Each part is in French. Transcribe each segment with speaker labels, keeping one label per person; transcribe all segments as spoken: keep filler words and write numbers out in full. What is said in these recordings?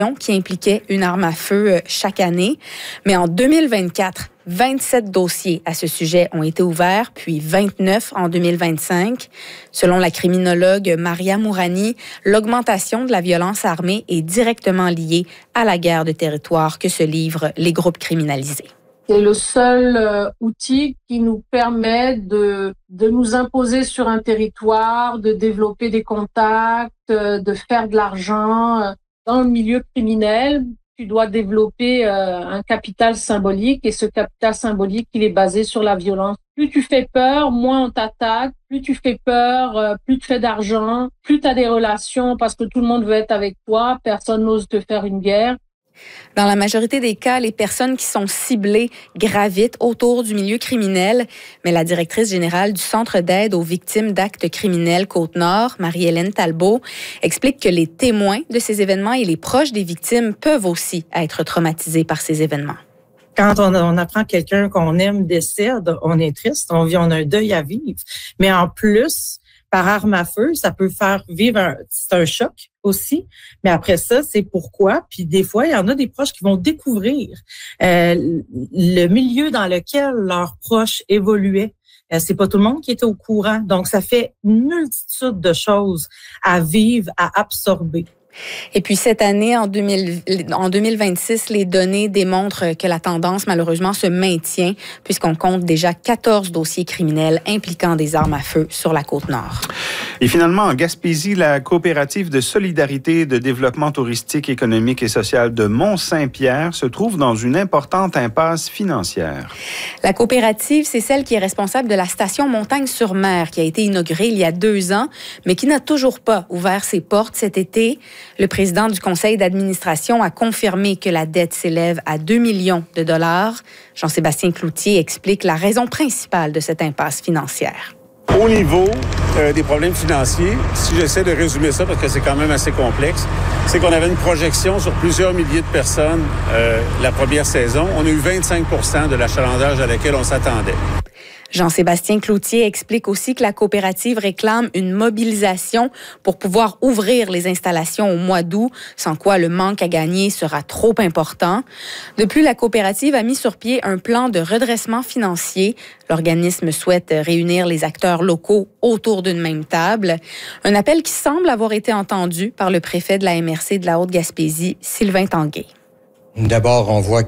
Speaker 1: qui impliquaient une arme à feu chaque année. Mais en deux mille vingt-quatre, vingt-sept dossiers à ce sujet ont été ouverts, puis vingt-neuf en deux mille vingt-cinq. Selon la criminologue Maria Mourani, l'augmentation de la violence armée est directement liée à la guerre de territoire que se livrent les groupes criminalisés.
Speaker 2: C'est le seul euh, outil qui nous permet de, de nous imposer sur un territoire, de développer des contacts, euh, de faire de l'argent. Euh, dans le milieu criminel, tu dois développer euh, un capital symbolique et ce capital symbolique, il est basé sur la violence. Plus tu fais peur, moins on t'attaque. Plus tu fais peur, euh, plus tu fais d'argent, plus tu as des relations parce que tout le monde veut être avec toi, personne n'ose te faire une guerre.
Speaker 1: Dans la majorité des cas, les personnes qui sont ciblées gravitent autour du milieu criminel, mais la directrice générale du Centre d'aide aux victimes d'actes criminels Côte-Nord, Marie-Hélène Talbot, explique que les témoins de ces événements et les proches des victimes peuvent aussi être traumatisés par ces événements.
Speaker 3: Quand on, on apprend que quelqu'un qu'on aime décède, on est triste, on vit, on a un deuil à vivre. Mais en plus, par arme à feu, ça peut faire vivre un, c'est un choc aussi. Mais après ça, c'est pourquoi. Puis des fois, il y en a des proches qui vont découvrir euh, le milieu dans lequel leurs proches évoluaient. Euh, c'est pas tout le monde qui était au courant. Donc, ça fait une multitude de choses à vivre, à absorber.
Speaker 1: Et puis cette année, en, deux mille, en deux mille vingt-six, les données démontrent que la tendance, malheureusement, se maintient puisqu'on compte déjà quatorze dossiers criminels impliquant des armes à feu sur la Côte-Nord.
Speaker 4: Et finalement, en Gaspésie, la coopérative de solidarité et de développement touristique, économique et social de Mont-Saint-Pierre se trouve dans une importante impasse financière.
Speaker 1: La coopérative, c'est celle qui est responsable de la station Montagne-sur-Mer qui a été inaugurée il y a deux ans, mais qui n'a toujours pas ouvert ses portes cet été. Le président du conseil d'administration a confirmé que la dette s'élève à deux millions de dollars. Jean-Sébastien Cloutier explique la raison principale de cette impasse financière.
Speaker 5: Au niveau euh, des problèmes financiers, si j'essaie de résumer ça, parce que c'est quand même assez complexe, c'est qu'on avait une projection sur plusieurs milliers de personnes euh, la première saison. On a eu vingt-cinq pour cent de l'achalandage à laquelle on s'attendait.
Speaker 1: Jean-Sébastien Cloutier explique aussi que la coopérative réclame une mobilisation pour pouvoir ouvrir les installations au mois d'août, sans quoi le manque à gagner sera trop important. De plus, la coopérative a mis sur pied un plan de redressement financier. L'organisme souhaite réunir les acteurs locaux autour d'une même table. Un appel qui semble avoir été entendu par le préfet de la M R C de la Haute-Gaspésie, Sylvain Tanguay.
Speaker 6: D'abord, on voit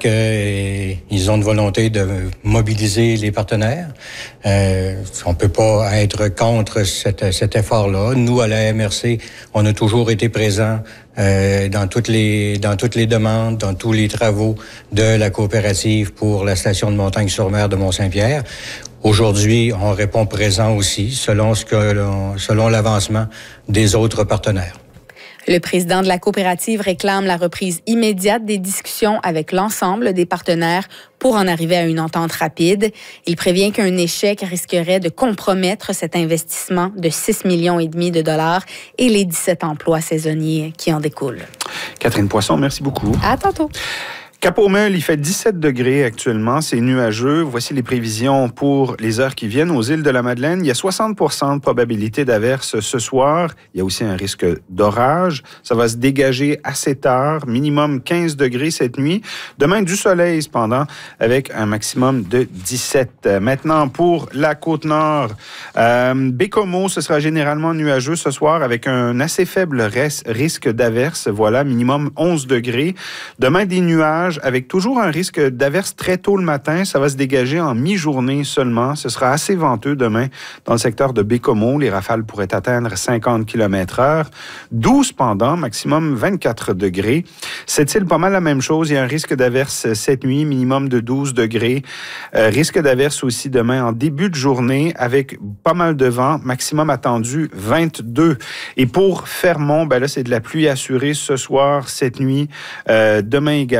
Speaker 6: qu'ils ont une volonté de mobiliser les partenaires. Euh, on peut pas être contre cet, cet effort-là. Nous, à la M R C, on a toujours été présents euh, dans toutes les dans toutes les demandes, dans tous les travaux de la coopérative pour la station de Montagne-sur-Mer de Mont-Saint-Pierre. Aujourd'hui, on répond présent aussi, selon ce que l'on, selon l'avancement des autres partenaires.
Speaker 1: Le président de la coopérative réclame la reprise immédiate des discussions avec l'ensemble des partenaires pour en arriver à une entente rapide. Il prévient qu'un échec risquerait de compromettre cet investissement de six millions et demi de dollars et les dix-sept emplois saisonniers qui en découlent.
Speaker 4: Catherine Poisson, merci beaucoup.
Speaker 1: À tantôt.
Speaker 4: Cap-aux-Meules, il fait dix-sept degrés actuellement, c'est nuageux. Voici les prévisions pour les heures qui viennent aux îles de la Madeleine. Il y a soixante pour cent de probabilité d'averse ce soir. Il y a aussi un risque d'orage. Ça va se dégager assez tard, minimum quinze degrés cette nuit. Demain, du soleil cependant, avec un maximum de dix-sept. Maintenant, pour la Côte-Nord, euh, Bécomo, ce sera généralement nuageux ce soir avec un assez faible risque d'averse. Voilà, minimum onze degrés. Demain, des nuages avec toujours un risque d'averse très tôt le matin. Ça va se dégager en mi-journée seulement. Ce sera assez venteux demain dans le secteur de Bécomo. Les rafales pourraient atteindre cinquante kilomètres heure. douze pendant, maximum vingt-quatre degrés. Cette île, pas mal la même chose. Il y a un risque d'averse cette nuit, minimum de douze degrés. Euh, risque d'averse aussi demain en début de journée avec pas mal de vent. Maximum attendu vingt-deux. Et pour Fermont, ben là, c'est de la pluie assurée ce soir, cette nuit, euh, demain également.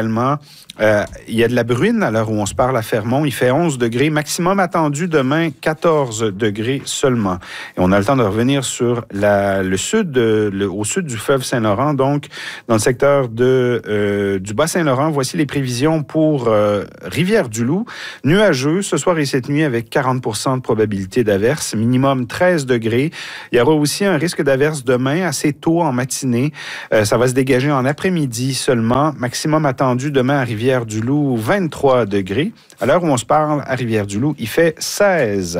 Speaker 4: Euh, il y a de la bruine à l'heure où on se parle à Fermont. Il fait onze degrés. Maximum attendu demain, quatorze degrés seulement. Et on a le temps de revenir sur la, le sud, de, le, au sud du fleuve Saint-Laurent, donc dans le secteur de, euh, du Bas-Saint-Laurent. Voici les prévisions pour euh, Rivière-du-Loup. Nuageux ce soir et cette nuit avec quarante pour cent de probabilité d'averse. Minimum treize degrés. Il y aura aussi un risque d'averse demain, assez tôt en matinée. Euh, ça va se dégager en après-midi seulement. Maximum attendu demain à Rivière Rivière-du-Loup, vingt-trois degrés. À l'heure où on se parle, à Rivière-du-Loup, il fait seize.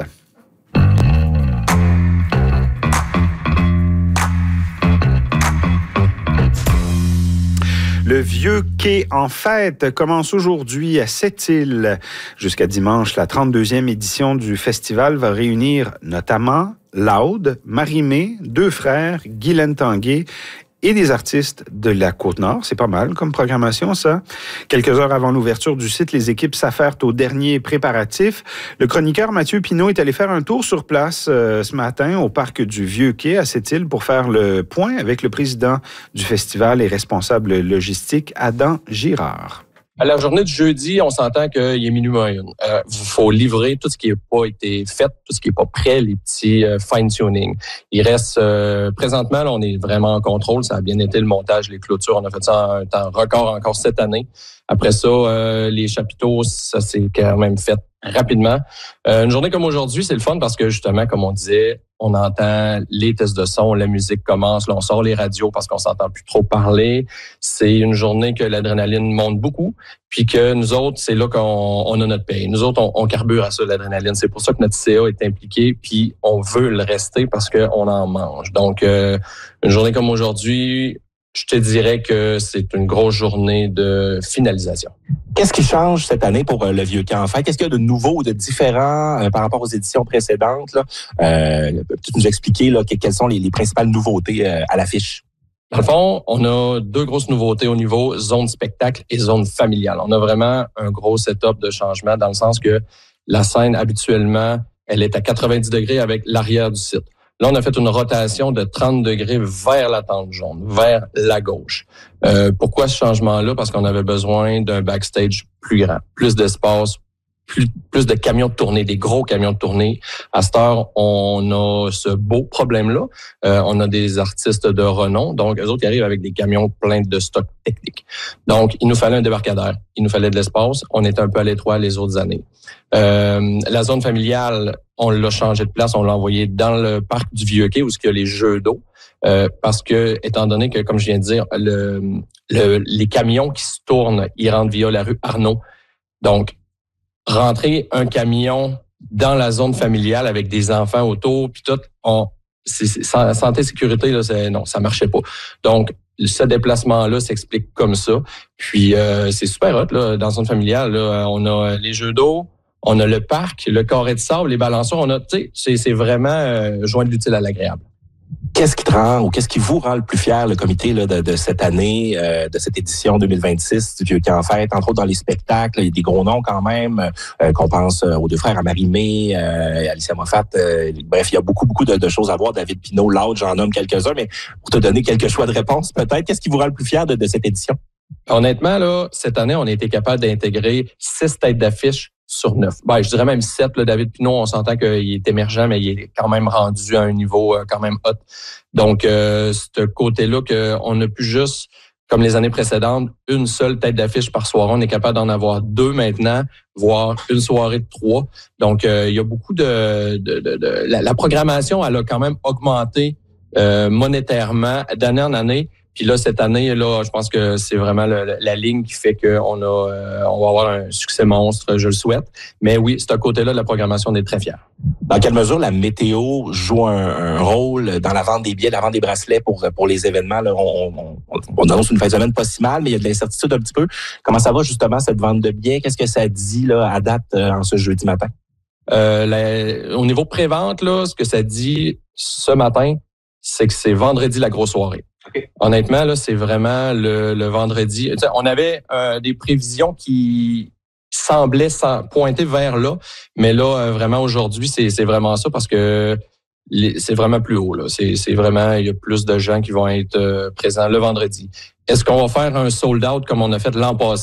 Speaker 4: Le Vieux Quai en fête commence aujourd'hui à Sept-Îles. Jusqu'à dimanche, la trente-deuxième édition du festival va réunir notamment Laude, Marie-Mé, Deux Frères, Guylaine Tanguay et des artistes de la Côte-Nord. C'est pas mal comme programmation, ça. Quelques heures avant l'ouverture du site, les équipes s'affairent aux derniers préparatifs. Le chroniqueur Mathieu Pinault est allé faire un tour sur place euh, ce matin au parc du Vieux-Quai à Sept-Îles pour faire le point avec le président du festival et responsable logistique, Adam Girard.
Speaker 7: À la journée du jeudi, on s'entend qu'il est minuit moins une. Euh, il faut livrer tout ce qui n'a pas été fait, tout ce qui n'est pas prêt, les petits euh, fine-tuning. Il reste, euh, présentement, là, on est vraiment en contrôle. Ça a bien été le montage, les clôtures. On a fait ça en un temps record encore cette année. Après ça, euh, les chapiteaux, ça s'est quand même fait rapidement. Euh, une journée comme aujourd'hui, c'est le fun parce que justement, comme on disait, on entend les tests de son, la musique commence, là, on sort les radios parce qu'on s'entend plus trop parler. C'est une journée que l'adrénaline monte beaucoup, puis que nous autres, c'est là qu'on on a notre paye. Nous autres, on, on carbure à ça, l'adrénaline. C'est pour ça que notre C A est impliqué, puis on veut le rester parce qu'on en mange. Donc, euh, une journée comme aujourd'hui, je te dirais que c'est une grosse journée de finalisation.
Speaker 8: Qu'est-ce qui change cette année pour le Vieux-Quai en fête? Qu'est-ce qu'il y a de nouveau ou de différent euh, par rapport aux éditions précédentes? Là? Euh, peux-tu nous expliquer là, quelles sont les, les principales nouveautés euh, à l'affiche?
Speaker 7: Dans le fond, on a deux grosses nouveautés au niveau zone spectacle et zone familiale. On a vraiment un gros setup de changement dans le sens que la scène, habituellement, elle est à quatre-vingt-dix degrés avec l'arrière du site. Là, on a fait une rotation de trente degrés vers la tente jaune, vers la gauche. Euh, pourquoi ce changement-là? Parce qu'on avait besoin d'un backstage plus grand, plus d'espace, plus, plus de camions de tournée, des gros camions de tournée. À cette heure, on a ce beau problème-là. Euh, on a des artistes de renom. Donc, eux autres, ils arrivent avec des camions pleins de stock technique. Donc, il nous fallait un débarcadère. Il nous fallait de l'espace. On était un peu à l'étroit les autres années. Euh, la zone familiale, on l'a changé de place. On l'a envoyé dans le parc du Vieux-Quai où il y a les jeux d'eau. Euh, parce que, étant donné que, comme je viens de dire, le, le, les camions qui se tournent, ils rentrent via la rue Arnaud. Donc, rentrer un camion dans la zone familiale avec des enfants autour, puis tout, on, c'est, c'est, santé sécurité là, c'est, non, ça marchait pas. Donc, ce déplacement-là s'explique comme ça. Puis, euh, c'est super hot là, dans la zone familiale. Là, on a les jeux d'eau, on a le parc, le carré de sable, les balançoires. On a, tu sais, c'est, c'est vraiment euh, joindre l'utile à l'agréable.
Speaker 8: Qu'est-ce qui te rend ou qu'est-ce qui vous rend le plus fier, le comité là, de, de cette année, euh, de cette édition deux mille vingt-six du Vieux-Quai en fête, entre autres dans les spectacles, il y a des gros noms quand même, euh, qu'on pense aux deux frères, à Marie-Mé, euh, Alicia Moffat, euh, bref, il y a beaucoup, beaucoup de, de choses à voir. David Pinault, Laude, j'en nomme quelques-uns, mais pour te donner quelques choix de réponse, peut-être, qu'est-ce qui vous rend le plus fier de, de cette édition?
Speaker 7: Honnêtement, là, cette année, on a été capable d'intégrer six têtes d'affiche sur neuf. Ben, je dirais même sept. Là, David Pinault, on s'entend qu'il est émergent, mais il est quand même rendu à un niveau euh, quand même hot. Donc, euh, ce côté-là qu'on n'a plus juste, comme les années précédentes, une seule tête d'affiche par soirée. On est capable d'en avoir deux maintenant, voire une soirée de trois. Donc, euh, il y a beaucoup de... de, de, de la, la programmation, elle a quand même augmenté euh, monétairement d'année en année. Puis là, cette année, là, je pense que c'est vraiment le, la ligne qui fait qu'on a, euh, on va avoir un succès monstre, je le souhaite. Mais oui, c'est un côté-là de la programmation, on est très fiers.
Speaker 8: Dans quelle mesure la météo joue un, un rôle dans la vente des billets, la vente des bracelets pour pour les événements? Là, on, on, on annonce une fin de semaine pas si mal, mais il y a de l'incertitude un petit peu. Comment ça va justement cette vente de billets? Qu'est-ce que ça dit là à date euh, en ce jeudi matin?
Speaker 7: Euh, la, au niveau pré-vente, là, ce que ça dit ce matin, c'est que c'est vendredi la grosse soirée. Okay. Honnêtement, là, c'est vraiment le, le vendredi. T'sais, on avait euh, des prévisions qui semblaient pointer vers là, mais là, euh, vraiment aujourd'hui, c'est, c'est vraiment ça parce que les, c'est vraiment plus haut. Là. C'est, c'est vraiment, il y a plus de gens qui vont être euh, présents le vendredi. Est-ce qu'on va faire un sold-out comme on a fait l'an passé?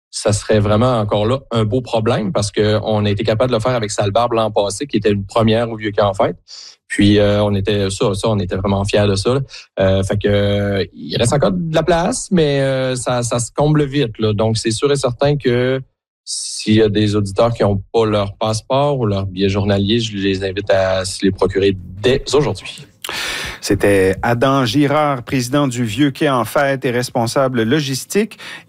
Speaker 7: ça serait vraiment encore là un beau problème parce qu'on a été capable de le faire avec Salbarbe l'an passé, qui était une première au Vieux Camp Fête. Puis euh, on était ça, ça, on était vraiment fiers de ça. Euh, fait que euh, il reste encore de la place, mais euh, ça, ça se comble vite. Là. Donc c'est sûr et certain que s'il y a des auditeurs qui n'ont pas leur passeport ou leur billet journalier, je les invite à se les procurer dès aujourd'hui.
Speaker 4: C'était Adam Girard, président du Vieux Quai en Fête et responsable logistique.